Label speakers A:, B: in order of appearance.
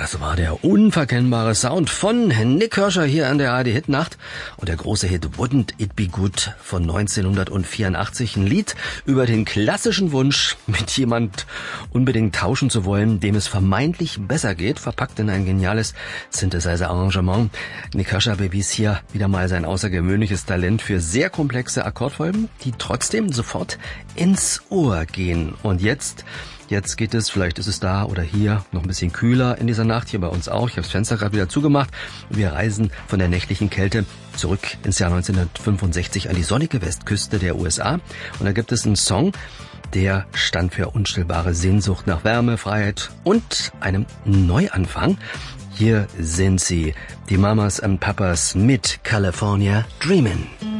A: Das war der unverkennbare Sound von Nik Kershaw hier an der ARD-Hitnacht und der große Hit Wouldn't It Be Good von 1984. Ein Lied über den klassischen Wunsch, mit jemand unbedingt tauschen zu wollen, dem es vermeintlich besser geht, verpackt in ein geniales Synthesizer-Arrangement. Nik Kershaw bewies hier wieder mal sein außergewöhnliches Talent für sehr komplexe Akkordfolgen, die trotzdem sofort ins Ohr gehen. Und jetzt geht es, vielleicht ist es da oder hier noch ein bisschen kühler in dieser Nacht, hier bei uns auch. Ich habe das Fenster gerade wieder zugemacht. Wir reisen von der nächtlichen Kälte zurück ins Jahr 1965 an die sonnige Westküste der USA. Und da gibt es einen Song, der stand für unstillbare Sehnsucht nach Wärme, Freiheit und einem Neuanfang. Hier sind sie, die Mamas and Papas mit California Dreamin'.